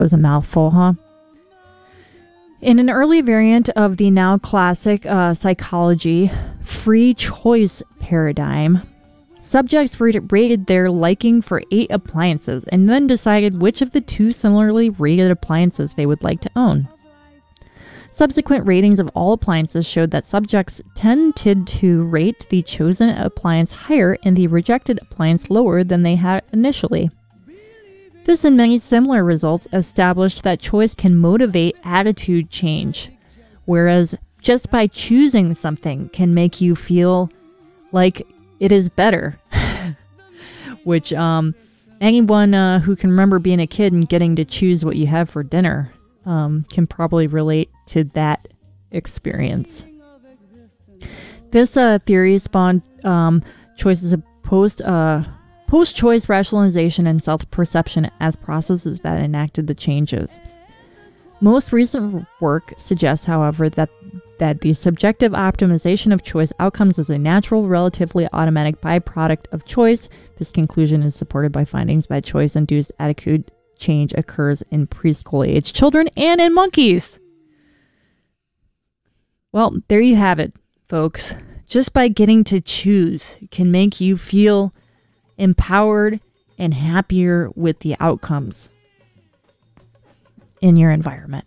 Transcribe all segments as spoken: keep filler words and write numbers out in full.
was a mouthful, huh? In an early variant of the now classic uh, psychology free choice paradigm, subjects rated their liking for eight appliances and then decided which of the two similarly rated appliances they would like to own. Subsequent ratings of all appliances showed that subjects tended to rate the chosen appliance higher and the rejected appliance lower than they had initially. This and many similar results established that choice can motivate attitude change, whereas just by choosing something can make you feel like it is better. Which, um, anyone uh, who can remember being a kid and getting to choose what you have for dinner um, can probably relate to that experience. This uh, theory spawned um, choices of post uh, post-choice rationalization and self-perception as processes that enacted the changes. Most recent work suggests, however, that that the subjective optimization of choice outcomes is a natural, relatively automatic byproduct of choice. This conclusion is supported by findings that choice-induced attitude change occurs in preschool-age children and in monkeys. Well, there you have it, folks. Just by getting to choose can make you feel empowered and happier with the outcomes in your environment.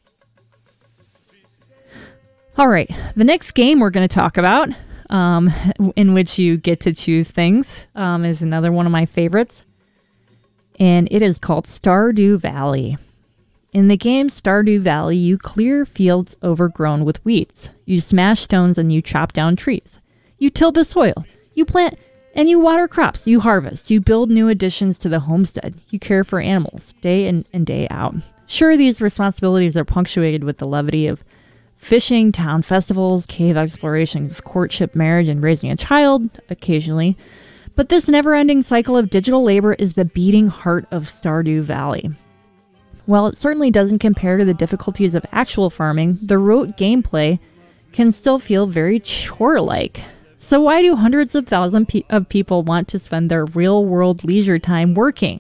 All right, the next game we're going to talk about, um, in which you get to choose things, um, is another one of my favorites. And it is called Stardew Valley. In the game Stardew Valley, you clear fields overgrown with weeds. You smash stones and you chop down trees. You till the soil. You plant and you water crops. You harvest. You build new additions to the homestead. You care for animals day in and day out. Sure, these responsibilities are punctuated with the levity of fishing, town festivals, cave explorations, courtship, marriage, and raising a child occasionally. But this never-ending cycle of digital labor is the beating heart of Stardew Valley. While it certainly doesn't compare to the difficulties of actual farming, the rote gameplay can still feel very chore-like. So why do hundreds of thousands pe- of people want to spend their real-world leisure time working?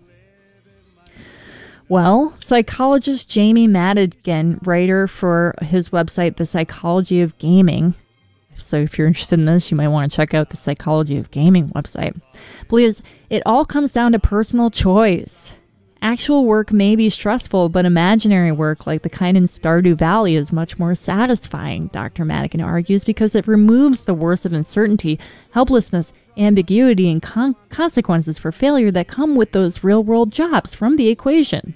Well, psychologist Jamie Madigan, writer for his website, The Psychology of Gaming, so if you're interested in this, you might want to check out the Psychology of Gaming website, believes it all comes down to personal choice. Actual work may be stressful, but imaginary work, like the kind in Stardew Valley, is much more satisfying, Doctor Madigan argues, because it removes the worst of uncertainty, helplessness, ambiguity, and con- consequences for failure that come with those real-world jobs from the equation.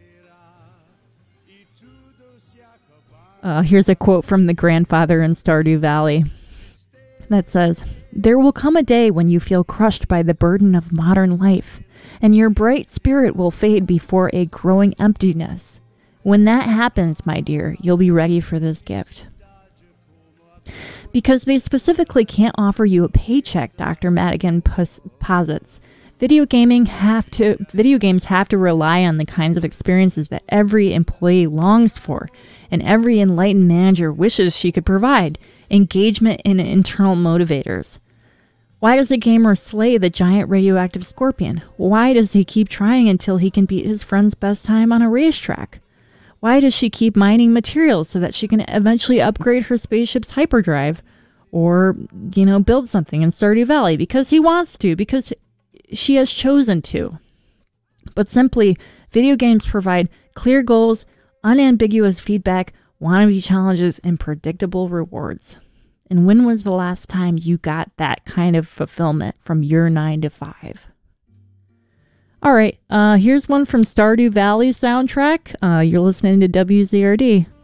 Uh, here's a quote from the grandfather in Stardew Valley that says, "There will come a day when you feel crushed by the burden of modern life, and your bright spirit will fade before a growing emptiness. When that happens, my dear, you'll be ready for this gift." Because they specifically can't offer you a paycheck, Doctor Madigan pos- posits, Video gaming have to video games have to rely on the kinds of experiences that every employee longs for, and every enlightened manager wishes she could provide: engagement and internal motivators. Why does a gamer slay the giant radioactive scorpion? Why does he keep trying until he can beat his friend's best time on a racetrack? Why does she keep mining materials so that she can eventually upgrade her spaceship's hyperdrive? Or, you know, build something in Stardew Valley because he wants to, because she has chosen to. But simply, video games provide clear goals, unambiguous feedback, wannabe challenges, and predictable rewards. And when was the last time you got that kind of fulfillment from your nine to five? All right, uh, here's one from Stardew Valley soundtrack. Uh, you're listening to W Z R D.